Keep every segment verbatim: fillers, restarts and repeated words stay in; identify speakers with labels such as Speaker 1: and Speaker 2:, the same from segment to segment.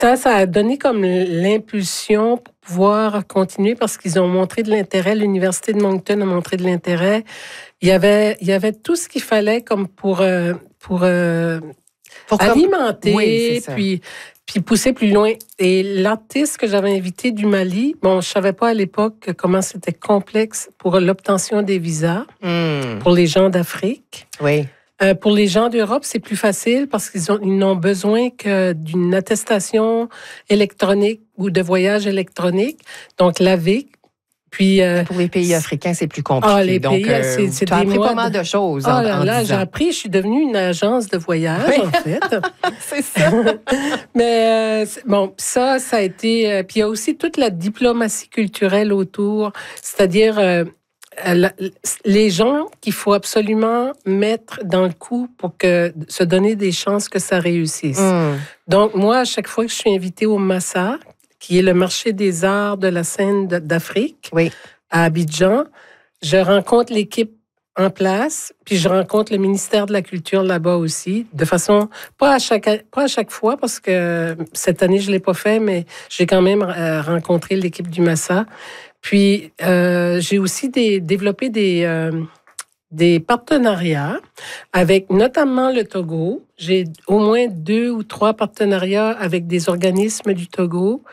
Speaker 1: Ça, ça a donné comme l'impulsion pour pouvoir continuer parce qu'ils ont montré de l'intérêt. L'Université de Moncton a montré de l'intérêt. Il y avait, il y avait tout ce qu'il fallait comme pour, euh, pour, euh, pour alimenter, oui, puis, puis pousser plus loin. Et l'artiste que j'avais invité du Mali, bon, je savais pas à l'époque comment c'était complexe pour l'obtention des visas mm. pour les gens d'Afrique.
Speaker 2: Oui.
Speaker 1: Euh, pour les gens d'Europe, c'est plus facile parce qu'ils ont, ils n'ont besoin que d'une attestation électronique ou de voyage électronique, donc l'A V I C. Puis, euh,
Speaker 2: pour les pays africains, c'est plus compliqué. Ah, les donc, pays, euh, c'est, c'est tu as appris pas mal de choses.
Speaker 1: Ah
Speaker 2: en,
Speaker 1: là
Speaker 2: en
Speaker 1: là,
Speaker 2: dix
Speaker 1: j'ai
Speaker 2: ans.
Speaker 1: appris, je suis devenue une agence de voyage, oui. en fait.
Speaker 2: C'est ça.
Speaker 1: Mais euh, bon, ça, ça a été... Euh, puis il y a aussi toute la diplomatie culturelle autour, c'est-à-dire... Euh, La, les gens qu'il faut absolument mettre dans le coup pour que, se donner des chances que ça réussisse. Mm. Donc, moi, à chaque fois que je suis invitée au Massa, qui est le marché des arts de la scène d'Afrique,
Speaker 2: oui.
Speaker 1: à Abidjan, je rencontre l'équipe en place, puis je rencontre le ministère de la Culture là-bas aussi, de façon, pas à chaque, pas à chaque fois, parce que cette année, je ne l'ai pas fait, mais j'ai quand même euh, rencontré l'équipe du Massa. Puis, euh, j'ai aussi des, développé des, euh, des partenariats avec notamment le Togo. J'ai au moins deux ou trois partenariats avec des organismes du Togo,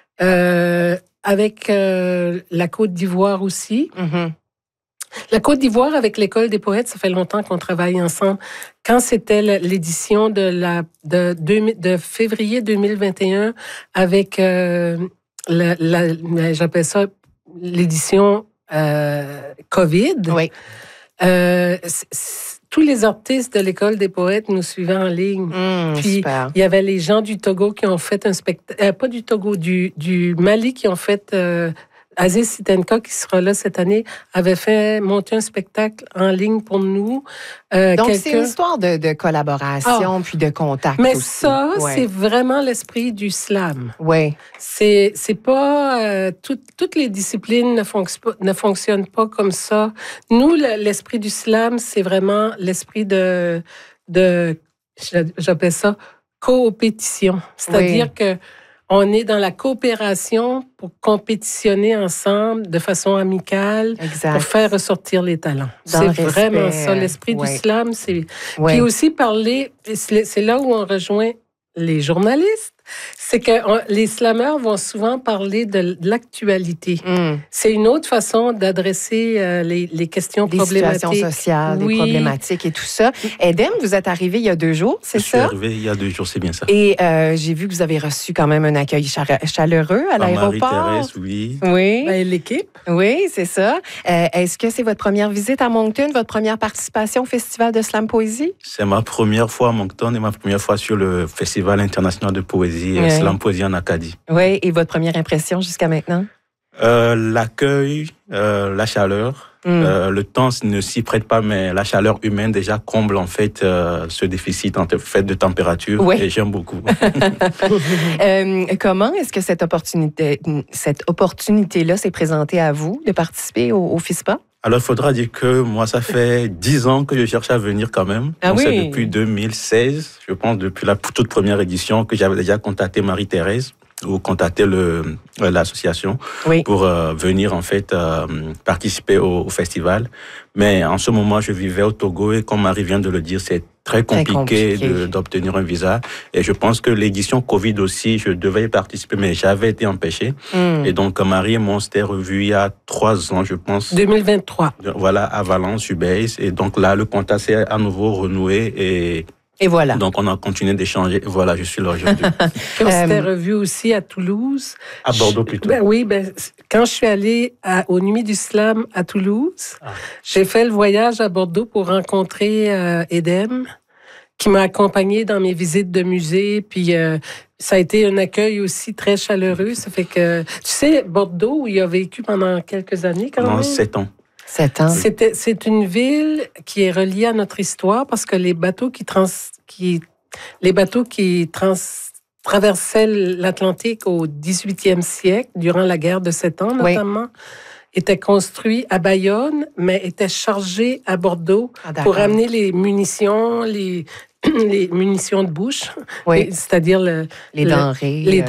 Speaker 1: euh, avec euh, la Côte d'Ivoire aussi. Mm-hmm. La Côte d'Ivoire, avec l'École des poètes, ça fait longtemps qu'on travaille ensemble. Quand c'était l'édition de, la, de, de, de février deux mille vingt et un, avec, euh, la, la, j'appelle ça l'édition euh, COVID,
Speaker 2: oui.
Speaker 1: euh, c- c- tous les artistes de l'École des poètes nous suivaient en ligne.
Speaker 2: Mmh,
Speaker 1: Puis,
Speaker 2: super.
Speaker 1: il y avait les gens du Togo qui ont fait un spectacle, euh, pas du Togo, du, du Mali qui ont fait... Euh, Aziz Sitenka, qui sera là cette année, avait fait monter un spectacle en ligne pour nous.
Speaker 2: Euh, Donc, quelqu'un... c'est une histoire de, de collaboration ah, puis de contact
Speaker 1: mais
Speaker 2: aussi.
Speaker 1: ça,
Speaker 2: ouais.
Speaker 1: c'est vraiment l'esprit du slam.
Speaker 2: Oui.
Speaker 1: C'est, c'est pas... Euh, tout, toutes les disciplines ne, fonc- ne fonctionnent pas comme ça. Nous, l'esprit du slam, c'est vraiment l'esprit de... de j'appelle ça coopétition. C'est-à-dire oui. que on est dans la coopération pour compétitionner ensemble de façon amicale, exact. Pour faire ressortir les talents. Dans c'est vraiment ça, l'esprit ouais. du slam. C'est... Ouais. Puis aussi parler, c'est là où on rejoint les journalistes, c'est que on, les slammeurs vont souvent parler de, de l'actualité. Mm. C'est une autre façon d'adresser euh, les, les questions
Speaker 2: des
Speaker 1: problématiques.
Speaker 2: Des situations sociales, oui. des problématiques et tout ça. Edem, vous êtes arrivé il y a deux jours, c'est
Speaker 3: Je
Speaker 2: ça?
Speaker 3: Je suis arrivé il y a deux jours, c'est bien ça.
Speaker 2: Et euh, j'ai vu que vous avez reçu quand même un accueil chaleureux à l'aéroport.
Speaker 3: Marie-Thérèse, oui.
Speaker 2: Oui.
Speaker 1: Ben, l'équipe.
Speaker 2: Oui, c'est ça. Euh, est-ce que c'est votre première visite à Moncton, votre première participation au Festival de Slam Poésie?
Speaker 3: C'est ma première fois à Moncton et ma première fois sur le Festival international de poésie, oui. Slam Poésie en Acadie.
Speaker 2: Oui, et votre première impression jusqu'à maintenant?
Speaker 3: Euh, l'accueil, euh, la chaleur. Mm. Euh, le temps ne s'y prête pas, mais la chaleur humaine déjà comble en fait euh, ce déficit en fait de température. Oui. Et j'aime beaucoup.
Speaker 2: euh, comment est-ce que cette opportunité, cette opportunité-là s'est présentée à vous de participer au, au FISPA?
Speaker 3: Alors, il faudra dire que moi, ça fait dix ans que je cherche à venir quand même.
Speaker 2: Ah
Speaker 3: Donc,
Speaker 2: oui.
Speaker 3: C'est depuis deux mille seize, je pense, depuis la toute première édition, que j'avais déjà contacté Marie-Thérèse ou contacté le, l'association
Speaker 2: oui.
Speaker 3: pour euh, venir, en fait, euh, participer au, au festival. Mais en ce moment, je vivais au Togo et comme Marie vient de le dire, c'est très compliqué, très compliqué. De, d'obtenir un visa. Et je pense que l'édition Covid aussi, je devais y participer, mais j'avais été empêché. Mm. Et donc, Marie et moi, on s'était revus il y a trois ans, je pense.
Speaker 1: deux mille vingt-trois.
Speaker 3: Voilà, à Valence, Ubase. Et donc là, le contact s'est à nouveau renoué et...
Speaker 2: Et voilà.
Speaker 3: Donc, on a continué d'échanger. Voilà, je suis là aujourd'hui.
Speaker 1: On s'était revus aussi à Toulouse.
Speaker 3: À Bordeaux, plutôt.
Speaker 1: Ben oui, ben, quand je suis allée à, aux Nuits du Slam à Toulouse, ah. j'ai fait le voyage à Bordeaux pour rencontrer euh, Edem, qui m'a accompagnée dans mes visites de musée. Puis, euh, ça a été un accueil aussi très chaleureux. Ça fait que, tu sais, Bordeaux, où il a vécu pendant quelques années, quand
Speaker 3: non,
Speaker 1: même.
Speaker 3: sept ans.
Speaker 2: Sept ans.
Speaker 1: C'était, c'est une ville qui est reliée à notre histoire parce que les bateaux qui, trans, qui, les bateaux qui trans, traversaient l'Atlantique au dix-huitième siècle, durant la guerre de Sept Ans notamment, oui. étaient construits à Bayonne, mais étaient chargés à Bordeaux ah, pour amener les munitions, les, les munitions de bouche,
Speaker 2: oui.
Speaker 1: c'est-à-dire le,
Speaker 2: les
Speaker 1: le,
Speaker 2: denrées.
Speaker 1: Les